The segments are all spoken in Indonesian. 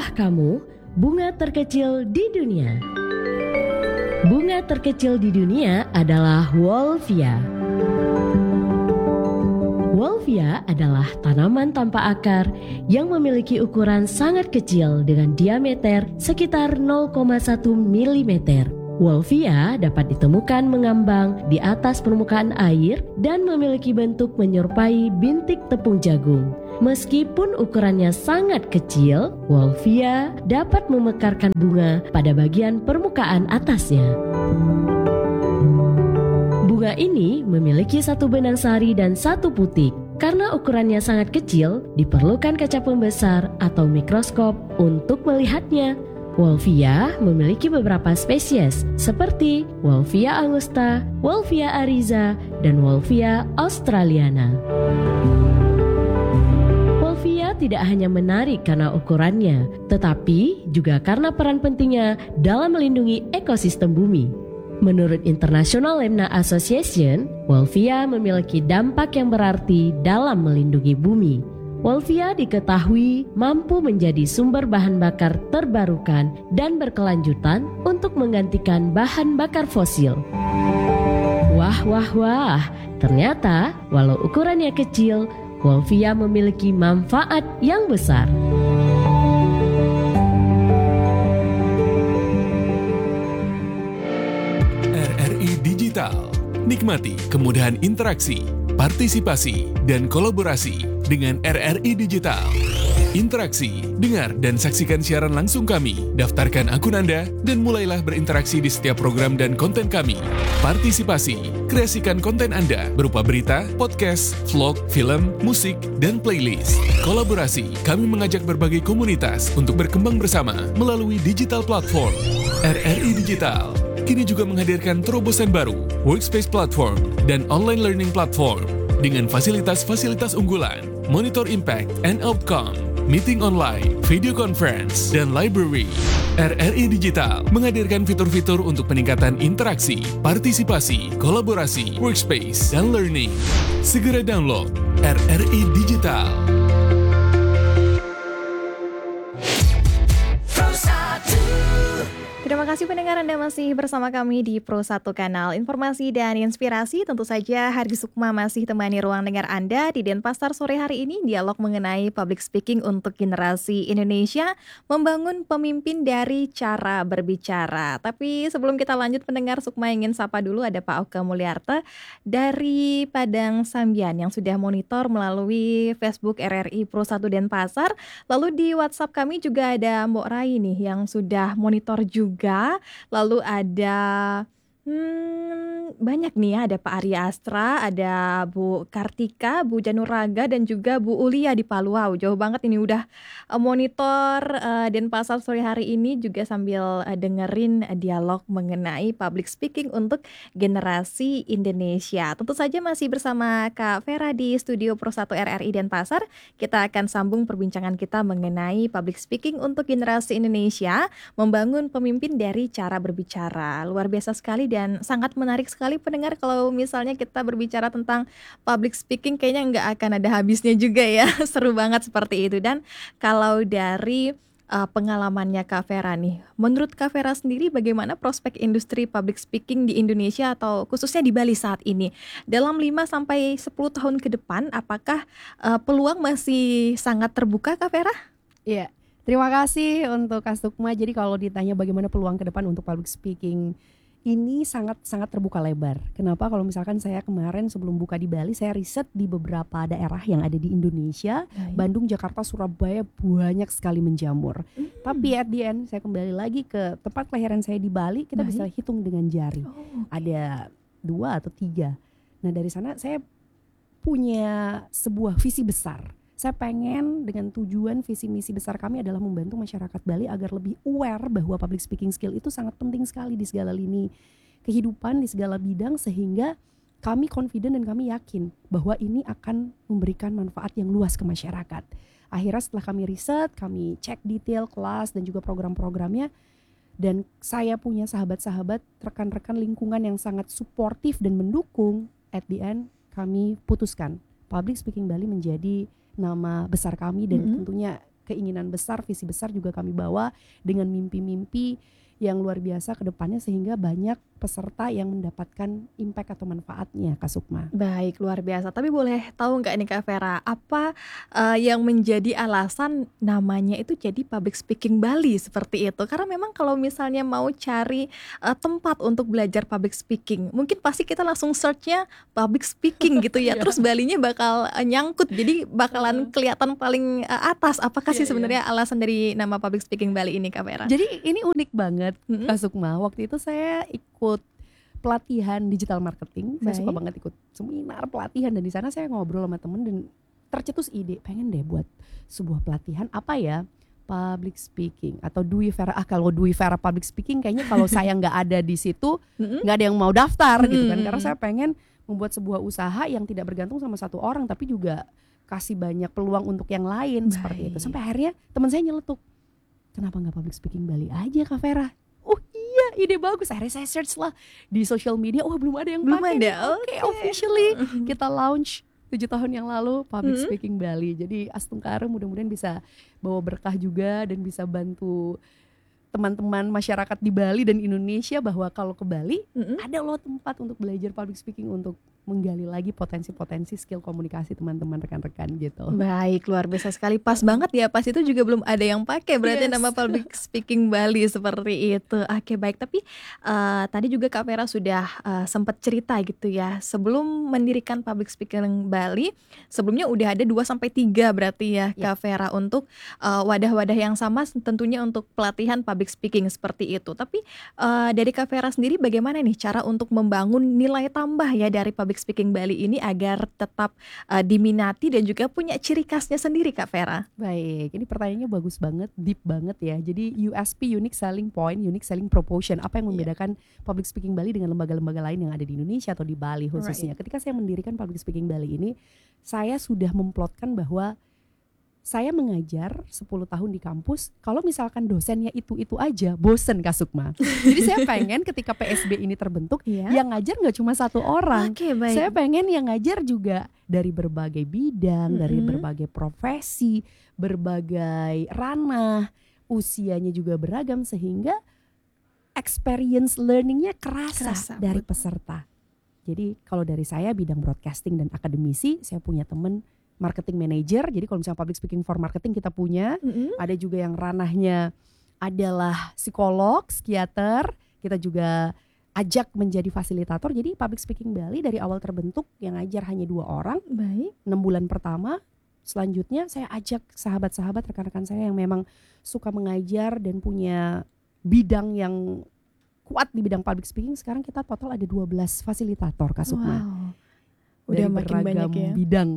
Tahukah kamu bunga terkecil di dunia? Bunga terkecil di dunia adalah Wolffia. Wolffia adalah tanaman tanpa akar yang memiliki ukuran sangat kecil dengan diameter sekitar 0,1 mm. Wolffia dapat ditemukan mengambang di atas permukaan air dan memiliki bentuk menyerupai bintik tepung jagung. Meskipun ukurannya sangat kecil, Wolffia dapat memekarkan bunga pada bagian permukaan atasnya. Bunga ini memiliki satu benang sari dan satu putik. Karena ukurannya sangat kecil, diperlukan kaca pembesar atau mikroskop untuk melihatnya. Wolffia memiliki beberapa spesies seperti Wolffia angusta, Wolffia ariza, dan Wolffia australiana. Wolffia tidak hanya menarik karena ukurannya, tetapi juga karena peran pentingnya dalam melindungi ekosistem bumi. Menurut International Lemna Association, Wolffia memiliki dampak yang berarti dalam melindungi bumi. Wolffia diketahui mampu menjadi sumber bahan bakar terbarukan dan berkelanjutan untuk menggantikan bahan bakar fosil. Wah, ternyata walau ukurannya kecil, Wolffia memiliki manfaat yang besar. RRI Digital. Nikmati kemudahan interaksi, partisipasi, dan kolaborasi dengan RRI Digital. Interaksi, dengar dan saksikan siaran langsung kami, daftarkan akun Anda, dan mulailah berinteraksi di setiap program dan konten kami. Partisipasi, kreasikan konten Anda berupa berita, podcast, vlog, film, musik, dan playlist. Kolaborasi, kami mengajak berbagai komunitas untuk berkembang bersama melalui digital platform. RRI Digital kini juga menghadirkan terobosan baru, workspace platform, dan online learning platform dengan fasilitas-fasilitas unggulan, monitor impact and outcome, meeting online, video conference, dan library. RRI Digital menghadirkan fitur-fitur untuk peningkatan interaksi, partisipasi, kolaborasi, workspace, dan learning. Segera download RRI Digital. Terima kasih pendengar, Anda masih bersama kami di Pro 1 Kanal Informasi dan Inspirasi. Tentu saja Hardi Sukma masih temani ruang dengar Anda di Denpasar sore hari ini. Dialog mengenai public speaking untuk generasi Indonesia, membangun pemimpin dari cara berbicara. Tapi sebelum kita lanjut pendengar, Sukma ingin sapa dulu ada Pak Oka Mulyarta dari Padang Sambian yang sudah monitor melalui Facebook RRI Pro 1 Denpasar. Lalu di WhatsApp kami juga ada Mbok Rai nih yang sudah monitor juga. Lalu ada banyak nih ya, ada Pak Arya Astra, ada Bu Kartika, Bu Januraga, dan juga Bu Ulia di Paluau. Jauh banget ini udah monitor Denpasar sore hari ini juga sambil dengerin dialog mengenai public speaking untuk generasi Indonesia. Tentu saja masih bersama Kak Vera di studio Pro 1 RRI Denpasar. Kita akan sambung perbincangan kita mengenai public speaking untuk generasi Indonesia, membangun pemimpin dari cara berbicara. Luar biasa sekali dan sangat menarik sekali pendengar kalau misalnya kita berbicara tentang public speaking, kayaknya nggak akan ada habisnya juga ya. Seru banget seperti itu. Dan kalau dari pengalamannya Kak Vera nih, menurut Kak Vera sendiri bagaimana prospek industri public speaking di Indonesia atau khususnya di Bali saat ini? Dalam 5-10 tahun ke depan, apakah peluang masih sangat terbuka Kak Vera? Iya, terima kasih untuk Kak Sukma. Jadi kalau ditanya bagaimana peluang ke depan untuk public speaking, ini sangat-sangat terbuka lebar. Kenapa? Kalau misalkan saya kemarin sebelum buka di Bali, saya riset di beberapa daerah yang ada di Indonesia, Bandung, Jakarta, Surabaya, banyak sekali menjamur. Tapi at the end, saya kembali lagi ke tempat kelahiran saya di Bali, kita bisa hitung dengan jari. Ada 2 atau 3. Nah dari sana saya punya sebuah visi besar. Saya pengen dengan tujuan visi misi besar kami adalah membantu masyarakat Bali agar lebih aware bahwa public speaking skill itu sangat penting sekali di segala lini kehidupan, di segala bidang, sehingga kami confident dan kami yakin bahwa ini akan memberikan manfaat yang luas ke masyarakat. Akhirnya setelah kami riset, kami cek detail kelas dan juga program-programnya, dan saya punya sahabat-sahabat, rekan-rekan lingkungan yang sangat suportif dan mendukung. At the end kami putuskan Public Speaking Bali menjadi nama besar kami dan tentunya keinginan besar, visi besar juga kami bawa dengan mimpi-mimpi yang luar biasa ke depannya sehingga banyak peserta yang mendapatkan impact atau manfaatnya, Kak Sukma. Baik, luar biasa. Tapi boleh tahu nggak nih Kak Vera, apa yang menjadi alasan namanya itu jadi Public Speaking Bali seperti itu? Karena memang kalau misalnya mau cari tempat untuk belajar public speaking, mungkin pasti kita langsung search-nya public speaking gitu ya. Terus Balinya bakal nyangkut, jadi bakalan kelihatan paling atas. Apakah sih sebenarnya alasan dari nama Public Speaking Bali ini, Kak Vera? Jadi ini unik banget, Kak Sukma. Waktu itu saya ikut pelatihan digital marketing. Saya suka banget ikut seminar pelatihan, dan di sana saya ngobrol sama temen dan tercetus ide, pengen deh buat sebuah pelatihan apa ya, public speaking atau Dwi Vera. Kalau Dwi Vera public speaking kayaknya kalau saya nggak ada di situ nggak ada yang mau daftar gitu kan, karena saya pengen membuat sebuah usaha yang tidak bergantung sama satu orang tapi juga kasih banyak peluang untuk yang lain. Seperti itu. Sampai akhirnya teman saya nyeletuk, kenapa nggak Public Speaking Bali aja, Kak Vera? Oh iya, ide bagus. Akhirnya saya search lah di social media. Belum ada yang pakai. Oke, officially kita launch 7 tahun yang lalu Public Speaking Bali. Jadi Astungkara mudah-mudahan bisa bawa berkah juga dan bisa bantu teman-teman masyarakat di Bali dan Indonesia bahwa kalau ke Bali ada loh tempat untuk belajar public speaking, untuk menggali lagi potensi-potensi skill komunikasi teman-teman rekan-rekan gitu. Baik, luar biasa sekali. Pas banget ya, pas itu juga belum ada yang pakai berarti nama Public Speaking Bali seperti itu. Oke, baik. Tapi tadi juga Kak Vera sudah sempat cerita gitu ya, sebelum mendirikan Public Speaking Bali, sebelumnya udah ada 2-3 berarti ya Kak Vera untuk wadah-wadah yang sama tentunya untuk pelatihan public speaking seperti itu. Tapi dari Kak Vera sendiri bagaimana nih cara untuk membangun nilai tambah ya dari Public Speaking Bali ini agar tetap diminati dan juga punya ciri khasnya sendiri, Kak Vera? Baik, ini pertanyaannya bagus banget, deep banget ya. Jadi USP, Unique Selling Point, Unique Selling Proposition, apa yang membedakan Public Speaking Bali dengan lembaga-lembaga lain yang ada di Indonesia atau di Bali khususnya. Ketika saya mendirikan Public Speaking Bali ini, saya sudah memplotkan bahwa saya mengajar 10 tahun di kampus, kalau misalkan dosennya itu-itu aja, bosen, Kak Sukma. Jadi saya pengen ketika PSB ini terbentuk, yang ngajar gak cuma satu orang. Saya pengen yang ngajar juga dari berbagai bidang, dari berbagai profesi, berbagai ranah, usianya juga beragam, sehingga experience learningnya kerasa dari peserta. Jadi kalau dari saya bidang broadcasting dan akademisi, saya punya temen marketing manager. Jadi kalau misalnya public speaking for marketing kita punya, ada juga yang ranahnya adalah psikolog, psikiater, kita juga ajak menjadi fasilitator. Jadi Public Speaking Bali dari awal terbentuk yang ngajar hanya 2 orang. 6 bulan pertama, selanjutnya saya ajak sahabat-sahabat, rekan-rekan saya yang memang suka mengajar dan punya bidang yang kuat di bidang public speaking. Sekarang kita total ada 12 fasilitator, Kak Sukma. Udah dari makin banyak ya bidang.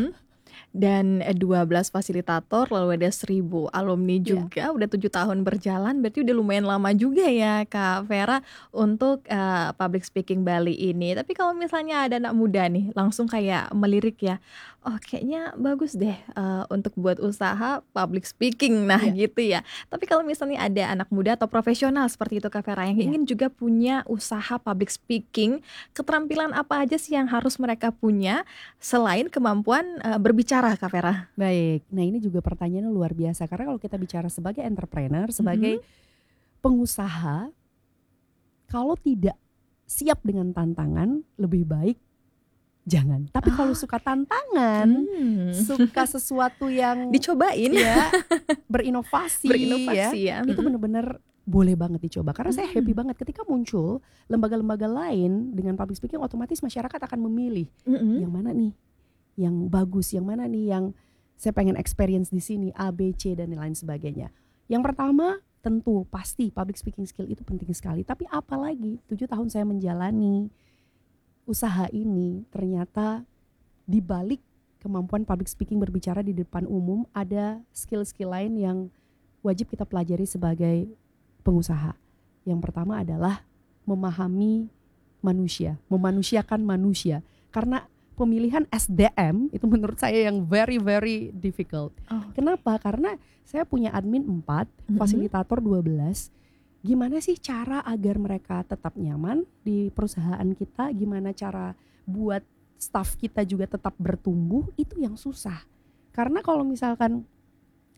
Dan 12 fasilitator, lalu ada 1000 alumni juga. Udah 7 tahun berjalan, berarti udah lumayan lama juga ya Kak Vera untuk Public Speaking Bali ini. Tapi kalau misalnya ada anak muda nih, langsung kayak melirik ya, oh kayaknya bagus deh untuk buat usaha public speaking, nah gitu ya. Tapi kalau misalnya ada anak muda atau profesional seperti itu Kak Vera yang ingin juga punya usaha public speaking, keterampilan apa aja sih yang harus mereka punya selain kemampuan berbicara, Kak Vera? Baik, nah ini juga pertanyaannya luar biasa, karena kalau kita bicara sebagai entrepreneur, sebagai pengusaha, kalau tidak siap dengan tantangan, lebih baik jangan. Tapi kalau suka tantangan, suka sesuatu yang dicobain ya, berinovasi ya, itu benar-benar boleh banget dicoba. Karena saya happy banget ketika muncul lembaga-lembaga lain dengan public speaking, otomatis masyarakat akan memilih yang mana nih yang bagus, yang mana nih yang saya pengen experience di sini, A, B, C dan lain sebagainya. Yang pertama tentu pasti public speaking skill itu penting sekali. Tapi apalagi 7 tahun saya menjalani usaha ini, ternyata di balik kemampuan public speaking berbicara di depan umum ada skill-skill lain yang wajib kita pelajari sebagai pengusaha. Yang pertama adalah memahami manusia, memanusiakan manusia. Karena pemilihan SDM itu menurut saya yang very very difficult. Kenapa? Karena saya punya admin 4, fasilitator 12. Gimana sih cara agar mereka tetap nyaman di perusahaan kita? Gimana cara buat staff kita juga tetap bertumbuh? Itu yang susah. Karena kalau misalkan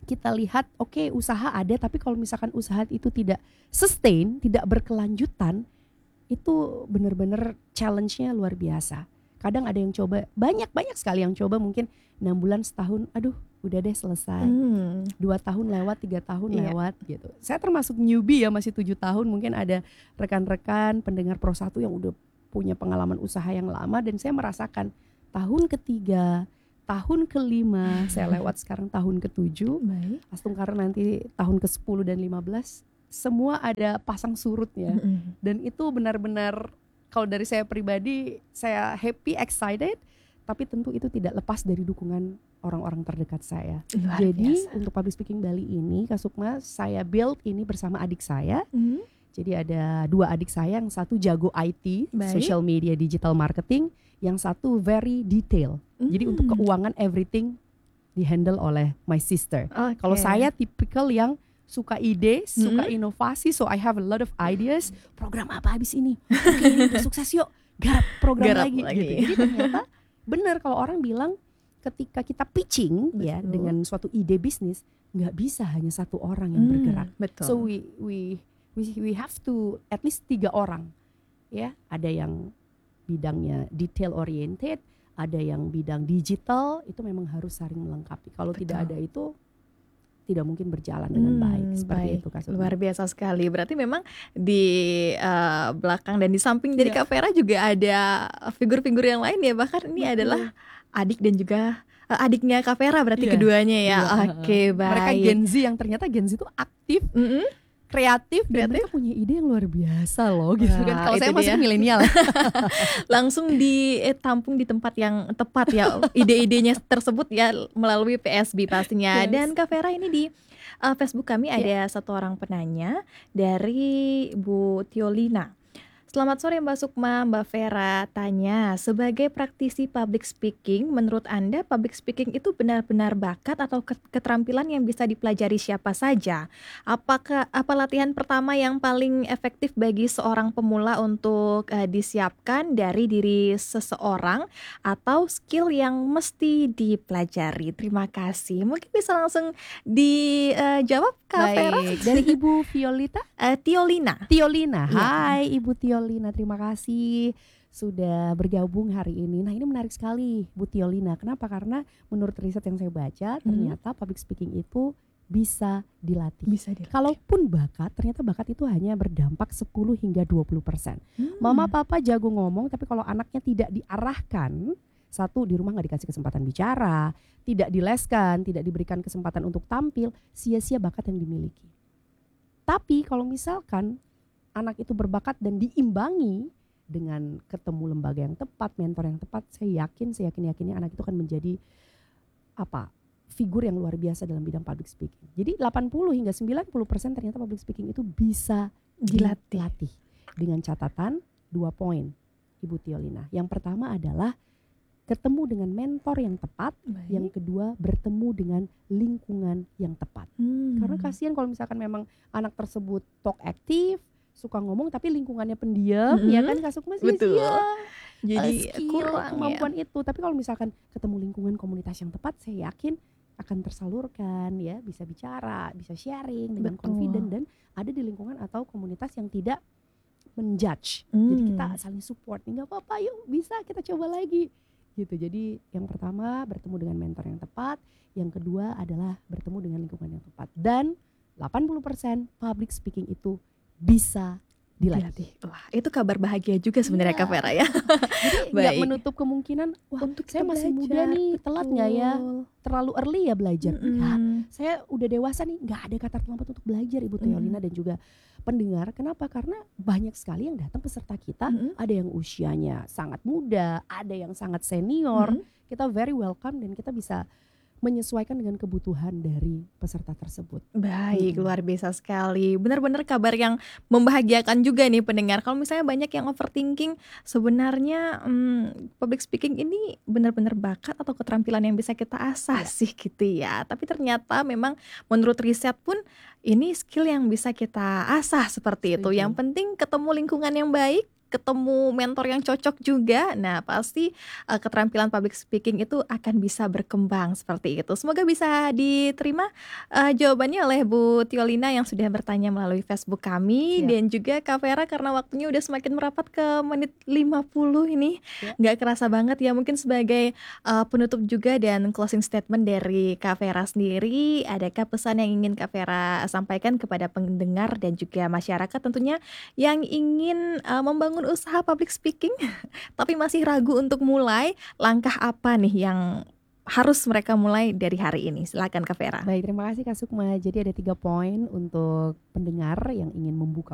kita lihat oke, usaha ada, tapi kalau misalkan usaha itu tidak sustain, tidak berkelanjutan, itu benar-benar challenge-nya luar biasa. Kadang ada yang coba, banyak sekali yang coba mungkin 6 bulan, setahun, aduh udah deh selesai. 2 tahun lewat, 3 tahun lewat gitu. Saya termasuk newbie ya, masih 7 tahun. Mungkin ada rekan-rekan pendengar Pro 1 yang udah punya pengalaman usaha yang lama, dan saya merasakan tahun ketiga, tahun kelima, saya lewat sekarang tahun ke-7. Astung karena nanti tahun ke-10 dan 15 semua ada pasang surutnya. Dan itu benar-benar kalau dari saya pribadi, saya happy, excited, tapi tentu itu tidak lepas dari dukungan orang-orang terdekat saya. Jadi untuk Public Speaking Bali ini, Kak Sukma, saya build ini bersama adik saya. Jadi ada 2 adik saya, yang satu jago IT, social media, digital marketing, yang satu very detail. Jadi untuk keuangan everything dihandle oleh my sister. Kalau saya tipikal yang suka ide, suka inovasi, so I have a lot of ideas. Program apa habis ini? Oke, ini udah sukses, yuk garap program lagi. Gitu. Jadi ternyata benar kalau orang bilang ketika kita pitching ya dengan suatu ide bisnis, nggak bisa hanya satu orang yang bergerak. So we have to at least 3 orang. Ya, ada yang bidangnya detail oriented, ada yang bidang digital, itu memang harus saling melengkapi. Kalau tidak ada itu, tidak mungkin berjalan dengan baik. Seperti itu, Kak Sukma. Luar biasa sekali. Berarti memang di belakang dan di samping dari Kak Vera juga ada figur-figur yang lain ya. Bahkan ini adalah adik dan juga adiknya Kak Vera, berarti keduanya ya. Oke, baik. Mereka Gen Z yang ternyata Gen Z itu aktif, kreatif, dan mereka punya ide yang luar biasa loh gitu kan. Kalau saya masih milenial. Langsung ditampung di tempat yang tepat ya, ide-idenya tersebut ya, melalui PSB pastinya. Dan Kak Vera, ini di Facebook kami ada satu orang penanya dari Bu Tiolina. Selamat sore Mbak Sukma, Mbak Vera tanya, sebagai praktisi public speaking, menurut Anda public speaking itu benar-benar bakat atau keterampilan yang bisa dipelajari siapa saja? Apa latihan pertama yang paling efektif bagi seorang pemula untuk disiapkan dari diri seseorang, atau skill yang mesti dipelajari? Terima kasih. Mungkin bisa langsung dijawab Kak Vera. Dari Ibu Violita? Tiolina. Hai Ibu Tiolina, terima kasih sudah bergabung hari ini. Nah, ini menarik sekali Bu Tiolina. Kenapa? Karena menurut riset yang saya baca, ternyata public speaking itu bisa dilatih. Kalaupun bakat, ternyata bakat itu hanya berdampak 10 hingga 20%. Mama papa jago ngomong, tapi kalau anaknya tidak diarahkan, satu, di rumah gak dikasih kesempatan bicara, tidak dileskan, tidak diberikan kesempatan untuk tampil, sia-sia bakat yang dimiliki. Tapi kalau misalkan anak itu berbakat dan diimbangi dengan ketemu lembaga yang tepat, mentor yang tepat, saya yakin anak itu akan menjadi figur yang luar biasa dalam bidang public speaking. Jadi 80 hingga 90% ternyata public speaking itu bisa dilatih. Dengan catatan 2 poin, Ibu Tiolina. Yang pertama adalah ketemu dengan mentor yang tepat. Yang kedua, bertemu dengan lingkungan yang tepat. Karena kasihan kalau misalkan memang anak tersebut talk aktif, suka ngomong tapi lingkungannya pendiam, ya kan Kak Sukma, sia-sia. Jadi kurang kemampuan itu. Tapi kalau misalkan ketemu lingkungan komunitas yang tepat, saya yakin akan tersalurkan ya, bisa bicara, bisa sharing dengan confident, dan ada di lingkungan atau komunitas yang tidak menjudge. Jadi kita saling support, nggak apa-apa, yuk bisa kita coba lagi. Gitu. Jadi yang pertama bertemu dengan mentor yang tepat, yang kedua adalah bertemu dengan lingkungan yang tepat, dan 80% public speaking itu bisa dilatih. Wah, itu kabar bahagia juga sebenarnya Kak Vera ya. Jadi nggak menutup kemungkinan, wah untuk saya masih muda nih, telat nggak ya, terlalu early ya belajar. Enggak, saya udah dewasa nih, nggak ada kata terlambat untuk belajar, Ibu Tiolina dan juga pendengar. Kenapa? Karena banyak sekali yang datang peserta kita, ada yang usianya sangat muda, ada yang sangat senior. Kita very welcome dan kita bisa menyesuaikan dengan kebutuhan dari peserta tersebut. Baik, luar biasa sekali. Benar-benar kabar yang membahagiakan juga nih pendengar. Kalau misalnya banyak yang overthinking, sebenarnya public speaking ini benar-benar bakat atau keterampilan yang bisa kita asah sih gitu ya. Tapi ternyata memang menurut riset pun ini skill yang bisa kita asah seperti itu. Yang penting ketemu lingkungan yang baik, ketemu mentor yang cocok juga, nah pasti keterampilan public speaking itu akan bisa berkembang seperti itu. Semoga bisa diterima jawabannya oleh Bu Tiolina yang sudah bertanya melalui Facebook kami. Siap. Dan juga Kak Vera, karena waktunya udah semakin merapat ke menit 50 ini, Ya. nggak kerasa banget ya. Mungkin sebagai penutup juga dan closing statement dari Kak Vera sendiri, adakah pesan yang ingin Kak Vera sampaikan kepada pendengar dan juga masyarakat tentunya yang ingin membangun usaha public speaking tapi masih ragu untuk mulai, langkah apa nih yang harus mereka mulai dari hari ini? Silakan Kak Vera. Baik, terima kasih Kak Sukma. Jadi ada 3 poin untuk pendengar yang ingin membuka